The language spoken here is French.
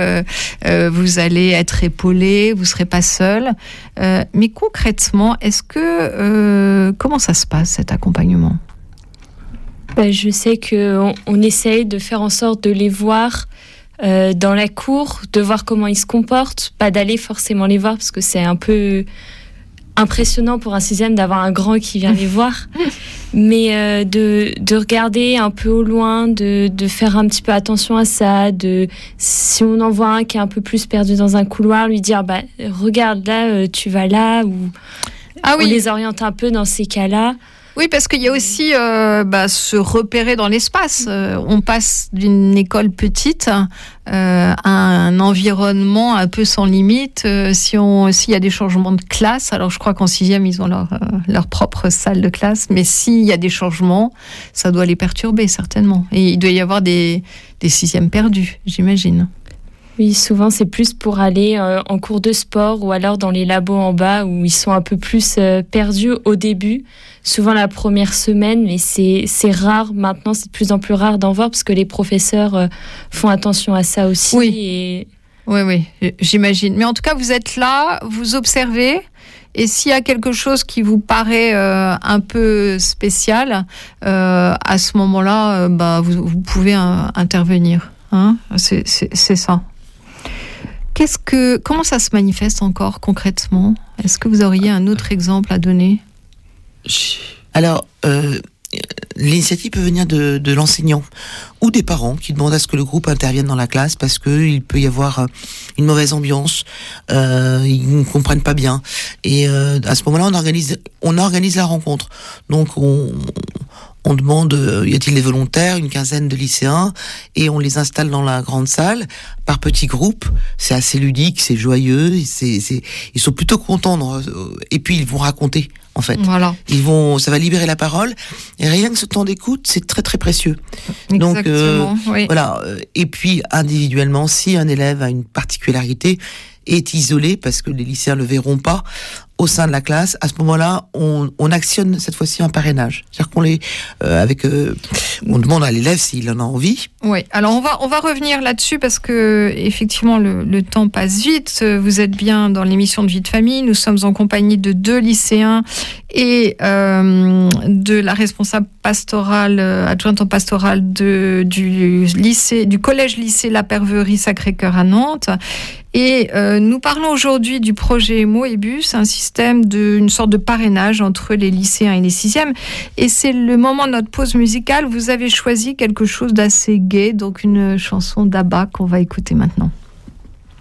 vous allez être épaulé, vous ne serez pas seul. Mais concrètement, comment ça se passe, cet accompagnement ? Je sais qu'on essaye de faire en sorte de les voir dans la cour, de voir comment ils se comportent, pas d'aller forcément les voir, parce que c'est un peu impressionnant pour un 6e d'avoir un grand qui vient les voir, mais de regarder un peu au loin, de faire un petit peu attention à ça, si on en voit un qui est un peu plus perdu dans un couloir, lui dire regarde là, tu vas là, ou on les oriente un peu dans ces cas-là. Oui, parce qu'il y a aussi se repérer dans l'espace. On passe d'une école petite à un environnement un peu sans limite. S'il y a des changements de classe, alors je crois qu'en 6e, ils ont leur propre salle de classe, mais s'il y a des changements, ça doit les perturber certainement. Et il doit y avoir des 6e perdus, j'imagine. Oui, souvent c'est plus pour aller en cours de sport ou alors dans les labos en bas où ils sont un peu plus perdus au début, souvent la première semaine, mais c'est rare maintenant, c'est de plus en plus rare d'en voir parce que les professeurs font attention à ça aussi. Oui. Oui, j'imagine. Mais en tout cas, vous êtes là, vous observez, et s'il y a quelque chose qui vous paraît un peu spécial, à ce moment-là, vous pouvez intervenir. Hein, c'est ça. Comment ça se manifeste encore concrètement ? Est-ce que vous auriez un autre exemple à donner ? Alors, l'initiative peut venir de l'enseignant ou des parents qui demandent à ce que le groupe intervienne dans la classe parce qu'il peut y avoir une mauvaise ambiance, ils ne comprennent pas bien. Et à ce moment-là, on organise la rencontre. Donc, on demande, y a-t-il des volontaires, une quinzaine de lycéens, et on les installe dans la grande salle, par petits groupes. C'est assez ludique, c'est joyeux, ils sont plutôt contents, et puis ils vont raconter, en fait. Voilà. Ça va libérer la parole, et rien que ce temps d'écoute, c'est très très précieux. Exactement, Donc, voilà. Et puis, individuellement, si un élève a une particularité, est isolé, parce que les lycéens ne le verront pas, au sein de la classe, à ce moment-là, on actionne cette fois-ci un parrainage. C'est-à-dire qu'on on demande à l'élève s'il en a envie. Oui, alors on va revenir là-dessus parce que effectivement le temps passe vite. Vous êtes bien dans l'émission de Vie de famille. Nous sommes en compagnie de 2 lycéens et de la responsable pastorale, adjointe en pastorale du collège-lycée La Perverie Sacré-Cœur à Nantes. Et nous parlons aujourd'hui du projet Moebus, un système une sorte de parrainage entre les lycéens et les 6e. Et c'est le moment de notre pause musicale. Vous avez choisi quelque chose d'assez gai, donc une chanson d'Abba qu'on va écouter maintenant.